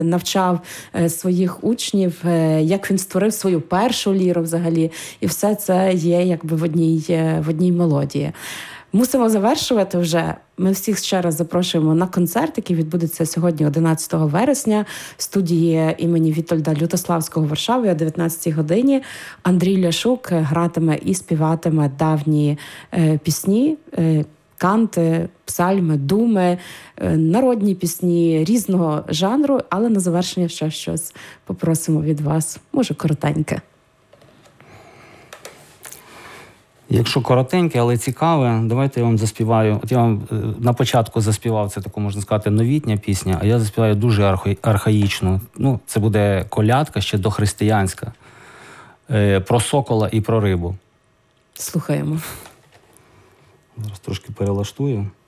навчав своїх учнів, як він створив свою першу ліру взагалі. І все це є якби в одній мелодії. Мусимо завершувати вже. Ми всіх ще раз запрошуємо на концерт, який відбудеться сьогодні, 11 вересня, в студії імені Вітольда Лютославського Варшави о 19-й годині. Андрій Ляшук гратиме і співатиме давні пісні, канти, псальми, думи, народні пісні різного жанру, але на завершення ще щось попросимо від вас, може коротеньке. Якщо коротеньке, але цікаве, давайте я вам заспіваю. От я вам на початку заспівав, це таку, можна сказати, новітня пісня, а я заспіваю дуже архаїчну. Ну, це буде колядка, ще дохристиянська, про сокола і про рибу. Слухаємо. Зараз трошки перелаштую.